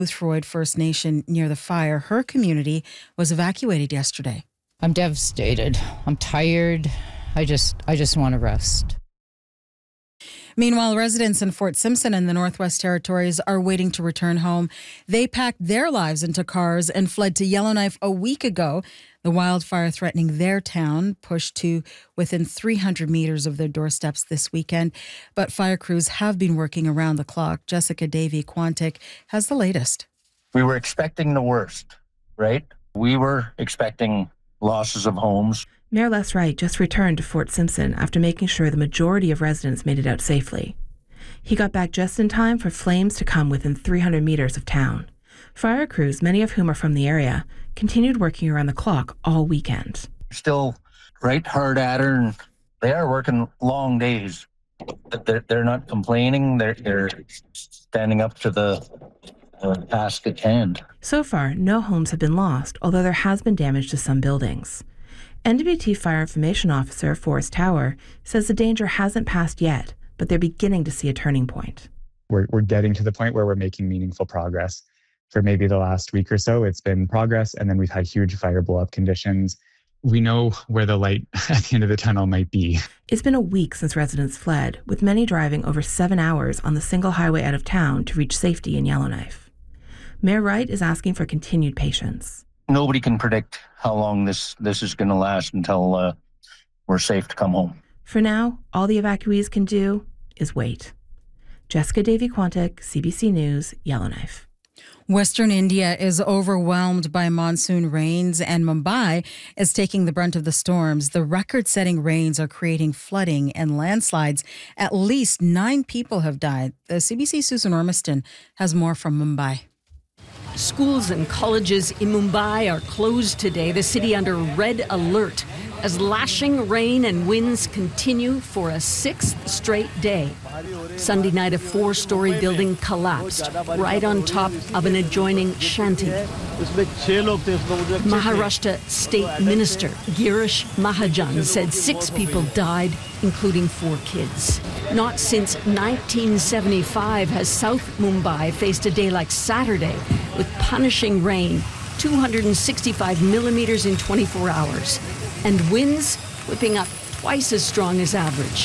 Freud First Nation near the fire. Her community was evacuated yesterday. I'm devastated. I'm tired. I just want to rest. Meanwhile, residents in Fort Simpson in the Northwest Territories are waiting to return home. They packed their lives into cars and fled to Yellowknife a week ago. The wildfire threatening their town pushed to within 300 meters of their doorsteps this weekend. But fire crews have been working around the clock. Jessica Davy-Quantic has the latest. We were expecting the worst, right? We were expecting losses of homes. Mayor Les Wright just returned to Fort Simpson after making sure the majority of residents made it out safely. He got back just in time for flames to come within 300 meters of town. Fire crews, many of whom are from the area, continued working around the clock all weekend. Still right hard at her, and they are working long days. They're not complaining. They're standing up to the task at hand. So far, no homes have been lost, although there has been damage to some buildings. NWT Fire Information Officer Forrest Tower says the danger hasn't passed yet, but they're beginning to see a turning point. We're getting to the point where we're making meaningful progress. For maybe the last week or so, it's been progress, and then we've had huge fire blow-up conditions. We know where the light at the end of the tunnel might be. It's been a week since residents fled, with many driving over 7 hours on the single highway out of town to reach safety in Yellowknife. Mayor Wright is asking for continued patience. Nobody can predict how long this is going to last until we're safe to come home. For now, all the evacuees can do is wait. Jessica Davy-Quantic, CBC News, Yellowknife. Western India is overwhelmed by monsoon rains, and Mumbai is taking the brunt of the storms. The record-setting rains are creating flooding and landslides. At least 9 people have died. The CBC's Susan Ormiston has more from Mumbai. Schools and colleges in Mumbai are closed today, the city under red alert, as lashing rain and winds continue for a 6th straight day. Sunday night, a 4-story building collapsed right on top of an adjoining shanty. Maharashtra State Minister Girish Mahajan said 6 people died, including 4 kids. Not since 1975 has South Mumbai faced a day like Saturday with punishing rain, 265 millimeters in 24 hours, and winds whipping up twice as strong as average.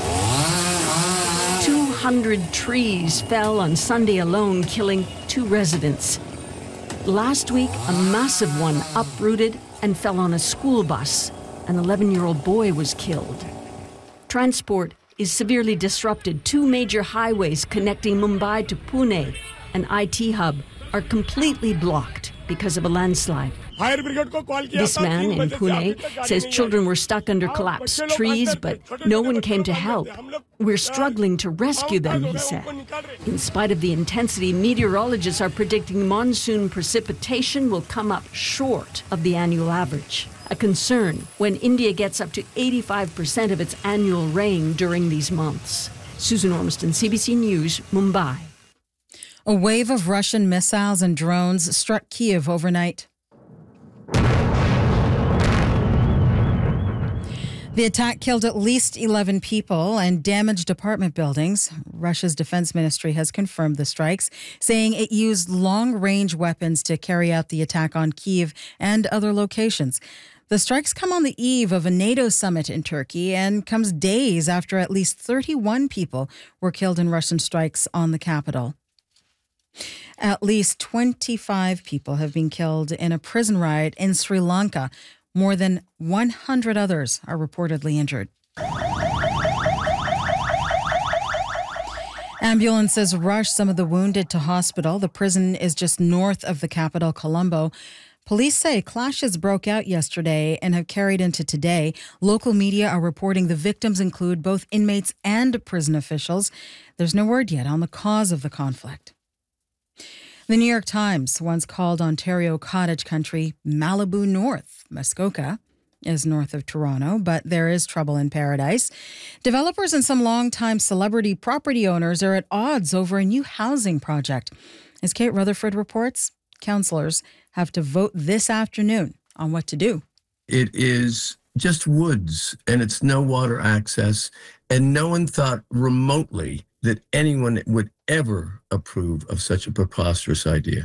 200 trees fell on Sunday alone, killing 2 residents. Last week, a massive one uprooted and fell on a school bus. An 11-year-old boy was killed. Transport is severely disrupted. 2 major highways connecting Mumbai to Pune, an IT hub, are completely blocked because of a landslide. This man in Pune says children were stuck under collapsed trees, but no one came to help. We're struggling to rescue them, he said. In spite of the intensity, meteorologists are predicting monsoon precipitation will come up short of the annual average. A concern when India gets up to 85% of its annual rain during these months. Susan Ormiston, CBC News, Mumbai. A wave of Russian missiles and drones struck Kyiv overnight. The attack killed at least 11 people and damaged apartment buildings. Russia's defense ministry has confirmed the strikes, saying it used long-range weapons to carry out the attack on Kyiv and other locations. The strikes come on the eve of a NATO summit in Turkey and comes days after at least 31 people were killed in Russian strikes on the capital. At least 25 people have been killed in a prison riot in Sri Lanka. More than 100 others are reportedly injured. Ambulances rushed some of the wounded to hospital. The prison is just north of the capital, Colombo. Police say clashes broke out yesterday and have carried into today. Local media are reporting the victims include both inmates and prison officials. There's no word yet on the cause of the conflict. The New York Times once called Ontario cottage country Malibu North. Muskoka is north of Toronto, but there is trouble in paradise. Developers and some longtime celebrity property owners are at odds over a new housing project. As Kate Rutherford reports, councillors have to vote this afternoon on what to do. It is just woods, and it's no water access, and no one thought remotely that anyone would ever approve of such a preposterous idea.